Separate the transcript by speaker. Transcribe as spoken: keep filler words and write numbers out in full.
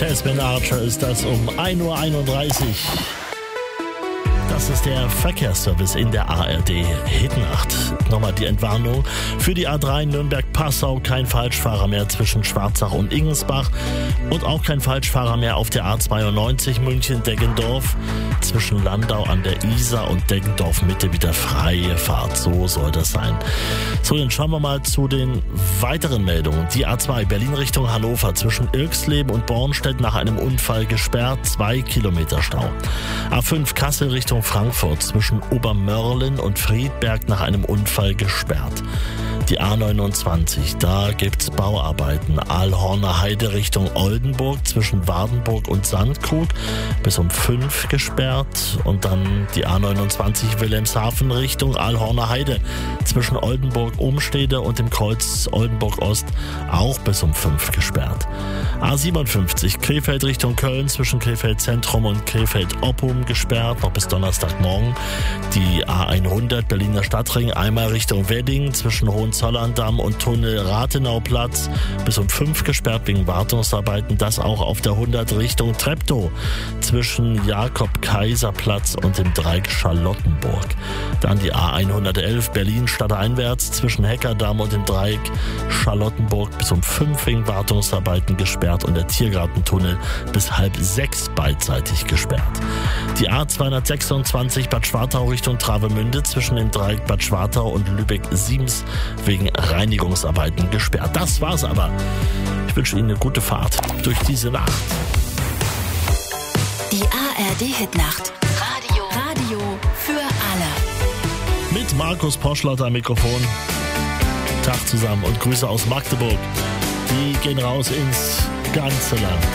Speaker 1: Jasmine Archer ist das um ein Uhr einunddreißig. Das ist der Verkehrsservice in der A R D Hitnacht. Nochmal die Entwarnung. Für die A drei Nürnberg-Passau kein Falschfahrer mehr zwischen Schwarzach und Ingensbach und auch kein Falschfahrer mehr auf der A zweiundneunzig München-Deggendorf. Zwischen Landau an der Isar und Deggendorf Mitte wieder freie Fahrt. So soll das sein. So, dann schauen wir mal zu den weiteren Meldungen. Die A zwei Berlin Richtung Hannover zwischen Irxleben und Bornstedt nach einem Unfall gesperrt. Zwei Kilometer Stau. A fünf Kassel Richtung Frankfurt zwischen Obermörlen und Friedberg nach einem Unfall gesperrt. Die A neunundzwanzig, da gibt's Bauarbeiten. Aalhorner Heide Richtung Oldenburg zwischen Wardenburg und Sandkrug bis um fünf gesperrt. Und dann die A neunundzwanzig Wilhelmshaven Richtung Aalhorner Heide zwischen Oldenburg Umstede und dem Kreuz Oldenburg Ost auch bis um fünf gesperrt. A siebenundfünfzig Krefeld Richtung Köln zwischen Krefeld Zentrum und Krefeld Oppum gesperrt, noch bis Donnerstagmorgen. Die A hundert Berliner Stadtring einmal Richtung Wedding zwischen Hohenzollern-Damm und Tunnel Rathenauplatz bis um fünf gesperrt wegen Wartungsarbeiten. Das auch auf der hundert Richtung Treptow zwischen Jakob-Kaiser-Platz und dem Dreieck Charlottenburg. Dann die A hundertelf Berlin stadteinwärts zwischen Heckerdamm und dem Dreieck Charlottenburg bis um fünf wegen Wartungsarbeiten gesperrt und der Tiergartentunnel bis halb sechs beidseitig gesperrt. Die A zweihundertsechsundzwanzig Bad Schwartau Richtung Travemünde zwischen dem Dreieck Bad Schwartau und Lübeck-Siems wegen Reinigungsarbeiten gesperrt. Das war's aber. Ich wünsche Ihnen eine gute Fahrt durch diese Nacht.
Speaker 2: Die A R D Hitnacht. Radio. Radio für alle.
Speaker 1: Mit Markus Poschlotter am Mikrofon. Tag zusammen und Grüße aus Magdeburg. Die gehen raus ins ganze Land.